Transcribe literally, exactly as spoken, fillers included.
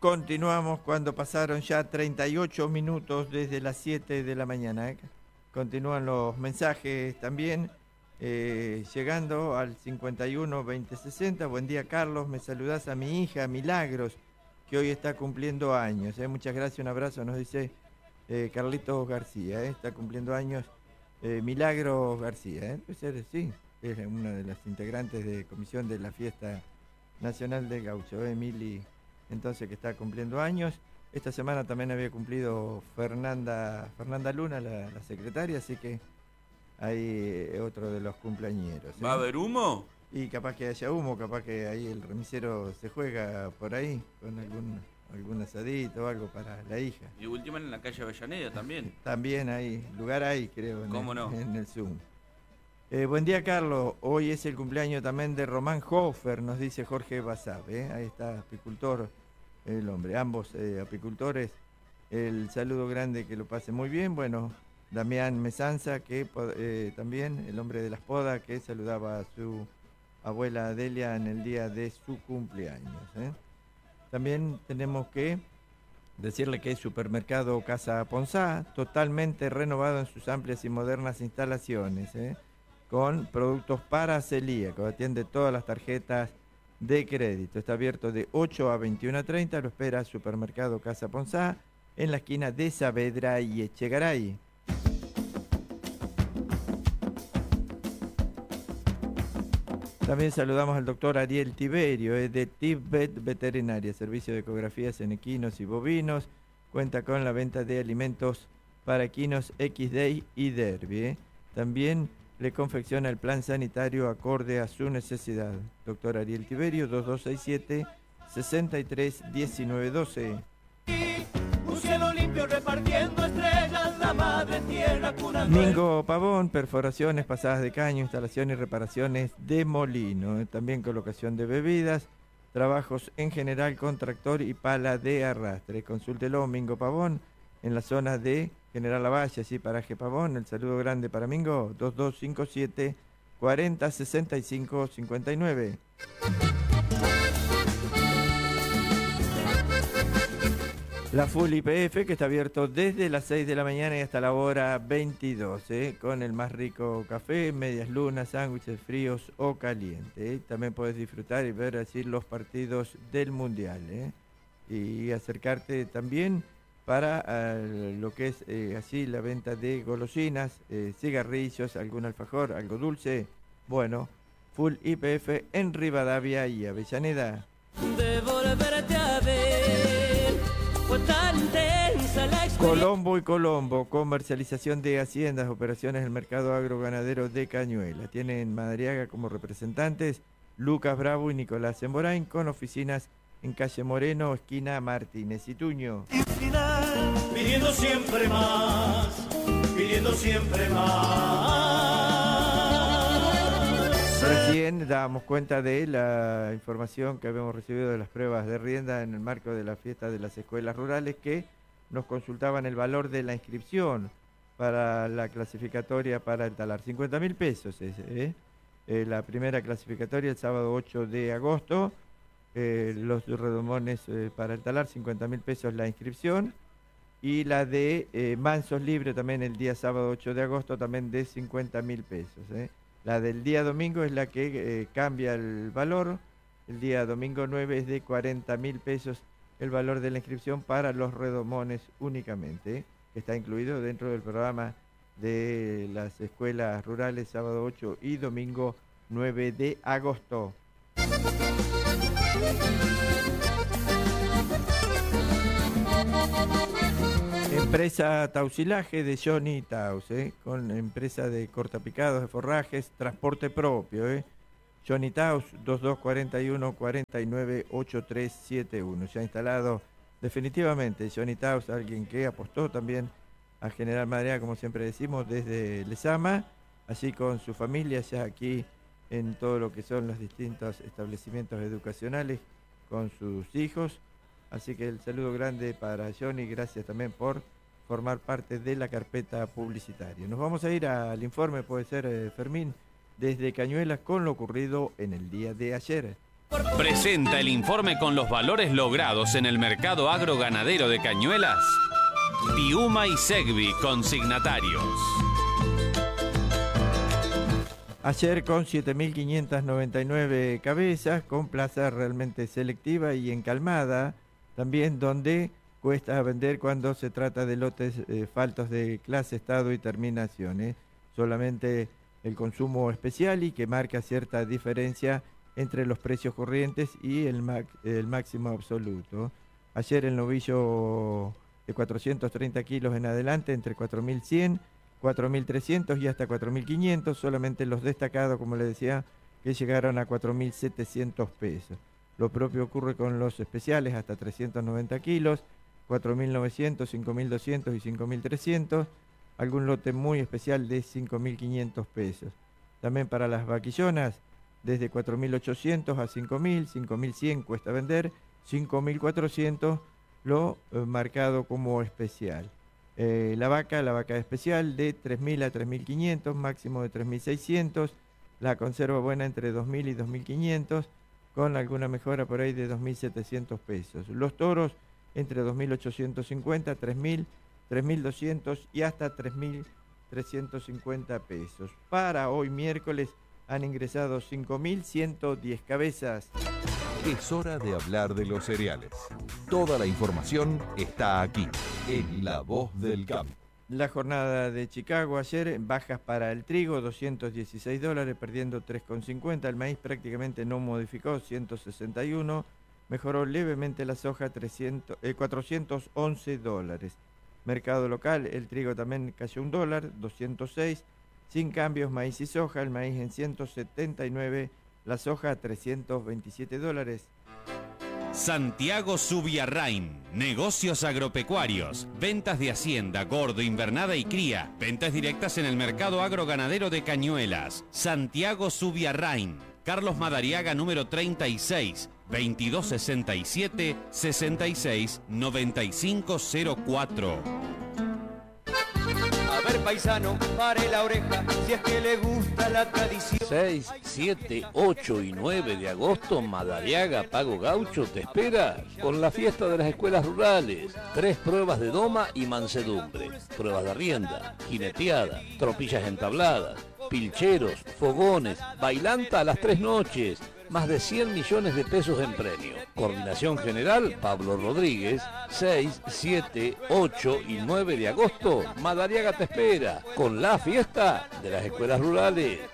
continuamos cuando pasaron ya treinta y ocho minutos desde las siete de la mañana. ¿eh? Continúan los mensajes también, eh, llegando al cincuenta y uno veinte sesenta. Buen día, Carlos, me saludás a mi hija Milagros, que hoy está cumpliendo años. ¿eh? Muchas gracias, un abrazo, nos dice eh, Carlitos García. ¿eh? Está cumpliendo años eh, Milagros García. ¿eh? Pues, eh, sí, es una de las integrantes de comisión de la fiesta nacional del gaucho, ¿eh? Mili, entonces, que está cumpliendo años. Esta semana también había cumplido Fernanda Fernanda Luna, la, la secretaria, así que hay otro de los cumpleañeros. ¿eh? ¿Va a haber humo? Y capaz que haya humo, capaz que ahí el remisero se juega por ahí, con algún, algún asadito o algo para la hija. Y última en la calle Avellaneda también. También hay, lugar ahí, creo, en, ¿Cómo el, no? en el Zoom. Eh, buen día, Carlos. Hoy es el cumpleaños también de Román Hofer, nos dice Jorge Basab. ¿eh? Ahí está, apicultor, el hombre. Ambos eh, apicultores. El saludo grande, que lo pase muy bien. Bueno, Damián Mesanza, que eh, también, el hombre de las podas, que saludaba a su abuela Delia en el día de su cumpleaños. ¿eh? También tenemos que decirle que es Supermercado Casa Ponzá, totalmente renovado en sus amplias y modernas instalaciones, ¿eh? con productos para celíacos, atiende todas las tarjetas de crédito. Está abierto de ocho a veintiuno treinta, lo espera Supermercado Casa Ponzá, en la esquina de Saavedra y Echegaray. También saludamos al doctor Ariel Tiberio, es de Tibet Veterinaria, servicio de ecografías en equinos y bovinos, cuenta con la venta de alimentos para equinos X D I y Derby. ¿eh? También le confecciona el plan sanitario acorde a su necesidad. Doctor Ariel Tiberio, dos dos seis siete, seis tres uno nueve uno dos. Un cielo limpio repartiendo estrellas, la madre tierra cuna. Mingo Pavón, perforaciones, pasadas de caño, instalaciones y reparaciones de molino. También colocación de bebidas, trabajos en general con tractor y pala de arrastre. Consúltelo, Mingo Pavón, en la zona de General Lavalle, así, paraje Pavón. El saludo grande para Mingo, dos dos cinco siete, cuarenta, sesenta y cinco, cincuenta y nueve. La Full I P F, que está abierto desde las seis de la mañana y hasta la hora veintidós, ¿eh? con el más rico café, medias lunas, sándwiches fríos o calientes. ¿eh? También puedes disfrutar y ver así los partidos del Mundial. ¿eh? Y acercarte también para uh, lo que es eh, así la venta de golosinas, eh, cigarrillos, algún alfajor, algo dulce. Bueno, Full I P F en Rivadavia y Avellaneda. De volverte a ver, fue tan intensa la experiencia. Colombo y Colombo, comercialización de haciendas, operaciones en el mercado agroganadero de Cañuelas. Tienen Madariaga como representantes, Lucas Bravo y Nicolás Emborain, con oficinas en calle Moreno, esquina Martínez y Tuño. Pidiendo siempre más, pidiendo siempre más. Recién dábamos cuenta de la información que habíamos recibido de las pruebas de rienda en el marco de la fiesta de las escuelas rurales, que nos consultaban el valor de la inscripción para la clasificatoria para el talar. cincuenta mil pesos es, ¿eh? Eh, la primera clasificatoria el sábado ocho de agosto. Eh, los redomones eh, para el talar, cincuenta mil pesos la inscripción, y la de eh, mansos libre también el día sábado ocho de agosto, también de cincuenta mil pesos. ¿eh? La del día domingo es la que eh, cambia el valor, el día domingo nueve es de cuarenta mil pesos el valor de la inscripción para los redomones únicamente, ¿eh? que está incluido dentro del programa de las escuelas rurales sábado ocho y domingo nueve de agosto. Empresa Tausilaje de Johnny Taus, ¿eh? con empresa de cortapicados, de forrajes, transporte propio. ¿eh? Johnny Taus, dos dos cuatro uno, cuatro nueve, ocho tres siete uno. Se ha instalado definitivamente Johnny Taus, alguien que apostó también a General Madariaga, como siempre decimos, desde Lezama, así con su familia ya aquí en todo lo que son los distintos establecimientos educacionales con sus hijos. Así que el saludo grande para Johnny, gracias también por formar parte de la carpeta publicitaria. Nos vamos a ir al informe, puede ser, eh, Fermín, desde Cañuelas con lo ocurrido en el día de ayer. Presenta el informe con los valores logrados en el mercado agroganadero de Cañuelas. Piuma y Segvi, consignatarios. Ayer con siete mil quinientas noventa y nueve cabezas, con plaza realmente selectiva y encalmada, también donde cuesta vender cuando se trata de lotes eh, faltos de clase, estado y terminación. ¿eh? Solamente el consumo especial y que marca cierta diferencia entre los precios corrientes y el, max, el máximo absoluto. Ayer el novillo de cuatrocientos treinta kilos en adelante, entre cuatro mil cien, cuatro mil trescientos y hasta cuatro mil quinientos, solamente los destacados, como le decía, que llegaron a cuatro mil setecientos pesos. Lo propio ocurre con los especiales hasta trescientos noventa kilos, cuatro mil novecientos, cinco mil doscientos y cinco mil trescientos, algún lote muy especial de cinco mil quinientos pesos. También para las vaquillonas, desde cuatro mil ochocientos a cinco mil, cinco mil cien cuesta vender, cinco mil cuatrocientos lo eh, marcado como especial. Eh, la vaca, la vaca especial de tres mil a tres mil quinientos, máximo de tres mil seiscientos, la conserva buena entre dos mil y dos mil quinientos, con alguna mejora por ahí de dos mil setecientos pesos. Los toros entre dos mil ochocientos cincuenta, tres mil, tres mil doscientos y hasta tres mil trescientos cincuenta pesos. Para hoy miércoles han ingresado cinco mil ciento diez cabezas. Es hora de hablar de los cereales. Toda la información está aquí, en La Voz del Campo. La jornada de Chicago ayer, bajas para el trigo, doscientos dieciséis dólares, perdiendo tres con cincuenta. El maíz prácticamente no modificó, ciento sesenta y uno. Mejoró levemente la soja, trescientos, eh, cuatrocientos once dólares. Mercado local, el trigo también cayó un dólar, doscientos seis. Sin cambios, maíz y soja, el maíz en ciento setenta y nueve, la soja a trescientos veintisiete dólares. Santiago Subiarrain, negocios agropecuarios, ventas de hacienda, gordo, invernada y cría, ventas directas en el mercado agroganadero de Cañuelas. Santiago Subiarrain, Carlos Madariaga número treinta y seis, veintidós sesenta y siete, sesenta y seis, noventa y cinco cero cuatro. A ver, paisano, pare la oreja, si es que le gusta la tradición. seis, siete, ocho y nueve de agosto, Madariaga Pago Gaucho te espera con la fiesta de las escuelas rurales. Tres pruebas de doma y mansedumbre, pruebas de rienda, jineteada, tropillas entabladas, pilcheros, fogones, bailanta a las tres noches, más de cien millones de pesos en premio. Coordinación General, Pablo Rodríguez. Seis, siete, ocho y nueve de agosto, Madariaga te espera con la fiesta de las escuelas rurales.